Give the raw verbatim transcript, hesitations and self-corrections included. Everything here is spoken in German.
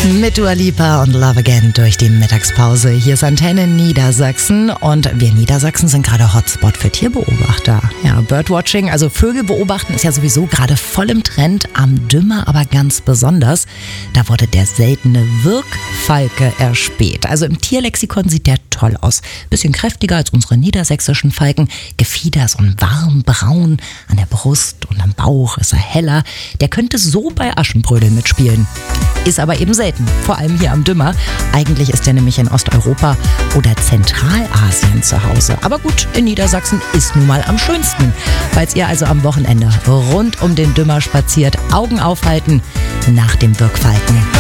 Mit Dua Lipa und Love Again durch die Mittagspause. Hier ist Antenne Niedersachsen und wir Niedersachsen sind gerade Hotspot für Tierbeobachter. Ja, Birdwatching, also Vögel beobachten, ist ja sowieso gerade voll im Trend, am Dümmer aber ganz besonders. Da wurde der seltene Wirkfalke erspäht. Also im Tierlexikon sieht der toll aus. Bisschen kräftiger als unsere niedersächsischen Falken. Gefieder so ein warm braun, an der Brust und am Bauch ist er heller. Der könnte so bei Aschenbrödeln mitspielen. Ist aber eben selten, vor allem hier am Dümmer. Eigentlich ist der nämlich in Osteuropa oder Zentralasien zu Hause. Aber gut, in Niedersachsen ist nun mal am schönsten. Falls ihr also am Wochenende rund um den Dümmer spaziert, Augen aufhalten nach dem Wirkfalken.